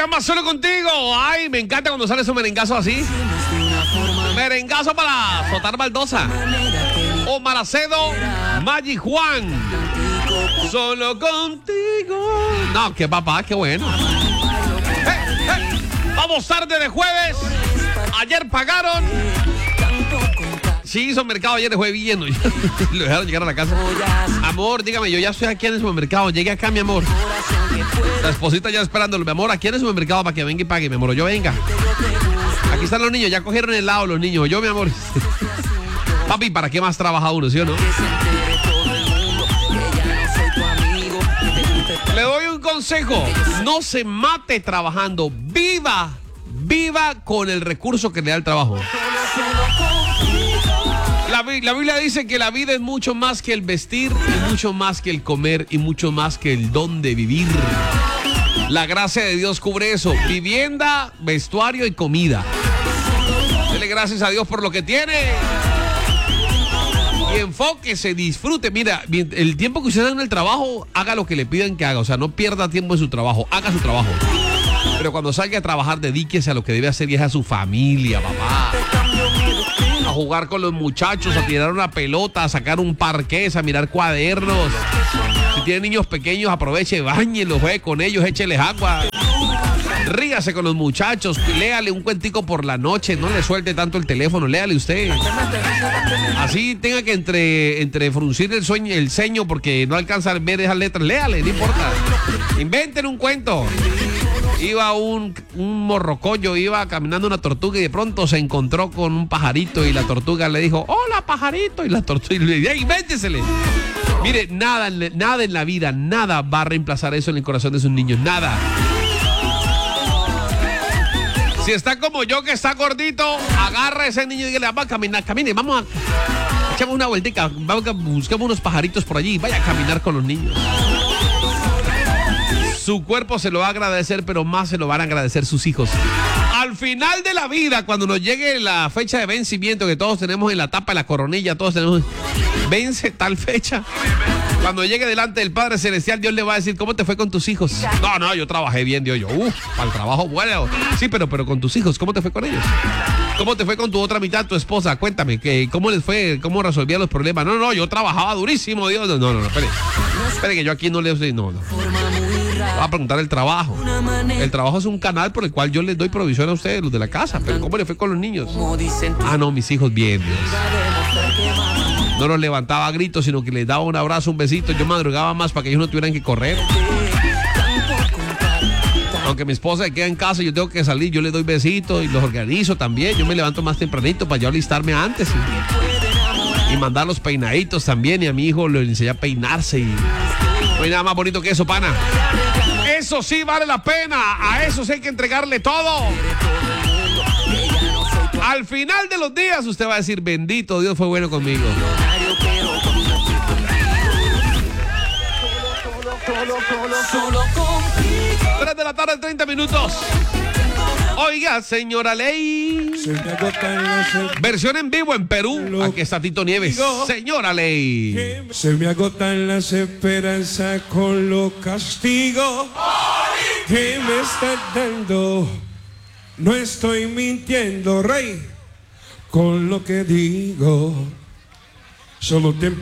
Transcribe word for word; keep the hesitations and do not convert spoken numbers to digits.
llama Solo Contigo. Ay, me encanta cuando sale su merengazo así. Merengazo para Sotar Baldosa, Omar Acedo, Maggi Juan. Solo Contigo. No, qué papá, qué bueno. Hey, hey. Vamos tarde de jueves. Ayer pagaron. Sí, hizo mercado ayer de jueves viendo. Lo dejaron llegar a la casa. Amor, dígame, yo ya estoy aquí en el supermercado. Llegué acá, mi amor. La esposita ya esperándolo. Mi amor, aquí en el supermercado para que venga y pague, mi amor. Yo venga. Aquí están los niños, ya cogieron el helado los niños. Yo, mi amor. Papi, ¿para qué más trabaja uno, sí o no? Le doy un consejo. No se mate trabajando. Viva, viva con el recurso que le da el trabajo. La, la Biblia dice que la vida es mucho más que el vestir, y mucho más que el comer, y mucho más que el don de vivir. La gracia de Dios cubre eso. Vivienda, vestuario y comida. Dele gracias a Dios por lo que tiene. Y enfóquese, disfrute. Mira, el tiempo que usted da en el trabajo, haga lo que le piden que haga. O sea, no pierda tiempo en su trabajo, haga su trabajo. Pero cuando salga a trabajar, dedíquese a lo que debe hacer, y es a su familia, papá. A jugar con los muchachos, a tirar una pelota, a sacar un parqués, a mirar cuadernos. Si tiene niños pequeños, aproveche, báñenlos, juegue con ellos, écheles agua. Rígase con los muchachos, léale un cuentico por la noche, no le suelte tanto el teléfono, léale usted. Así tenga que entre, entre fruncir el, sueño, el ceño porque no alcanza a ver esas letras, léale, no importa. Inventen un cuento. Iba un, un morrocoyo, iba caminando una tortuga y de pronto se encontró con un pajarito y la tortuga le dijo, hola pajarito, y la tortuga le dijo, invéntesele. Mire, nada, nada en la vida, nada va a reemplazar eso en el corazón de sus niños, nada. Si está como yo que está gordito, agarra a ese niño y dígale, vamos a caminar, camine, vamos a echamos una vueltica, vamos a busquemos unos pajaritos por allí, vaya a caminar con los niños. Su cuerpo se lo va a agradecer, pero más se lo van a agradecer sus hijos. Al final de la vida, cuando nos llegue la fecha de vencimiento que todos tenemos en la tapa de la coronilla, todos tenemos, vence tal fecha. Cuando llegue delante del Padre Celestial, Dios le va a decir, ¿cómo te fue con tus hijos? No, no, yo trabajé bien, Dios. Yo, uff, para el trabajo bueno. Sí, pero, pero con tus hijos, ¿cómo te fue con ellos? ¿Cómo te fue con tu otra mitad, tu esposa? Cuéntame, que, ¿cómo les fue? ¿Cómo resolvían los problemas? No, no, yo trabajaba durísimo, Dios. No, no, no, espere. Espere que yo aquí no le doy, no, no. Va a preguntar el trabajo. El trabajo es un canal por el cual yo les doy provisión a ustedes, los de la casa. Pero ¿cómo le fue con los niños? Ah, no, mis hijos bien, Dios. No los levantaba a gritos, sino que les daba un abrazo, un besito. Yo madrugaba más para que ellos no tuvieran que correr. Aunque mi esposa se queda en casa y yo tengo que salir, yo les doy besitos y los organizo también. Yo me levanto más tempranito para yo alistarme antes. Y, y mandar los peinaditos también. Y a mi hijo le enseñé a peinarse. Y no hay nada más bonito que eso, pana. Eso sí vale la pena. A eso sí hay que entregarle todo. Al final de los días usted va a decir, bendito Dios, fue bueno conmigo. tres de la tarde, treinta minutos. Oiga, señora Ley. Versión en vivo en Perú. Aquí está Tito Nieves. Señora Ley. Se me agotan las esperanzas con los castigos que me están dando. No estoy mintiendo, rey, con lo que digo. Solo tiempo.